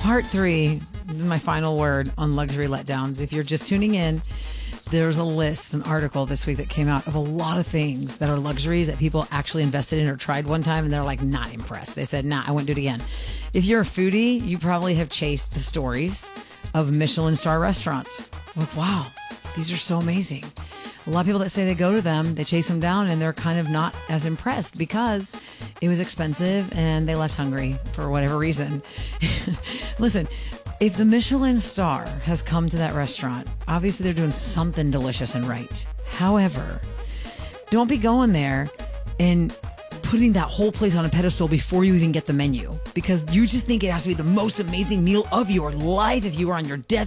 Part 3, this is my final word on luxury letdowns. If you're just tuning in, there's a list, an article this week that came out of a lot of things that are luxuries that people actually invested in or tried one time and they're like not impressed. They said, nah, I won't do it again. If you're a foodie, you probably have chased the stories of Michelin star restaurants. Like, wow, these are so amazing. A lot of people that say they go to them, they chase them down and they're kind of not as impressed because it was expensive and they left hungry for whatever reason. Listen, if the Michelin star has come to that restaurant, obviously they're doing something delicious and right. However, don't be going there and putting that whole place on a pedestal before you even get the menu because you just think it has to be the most amazing meal of your life if you were on your death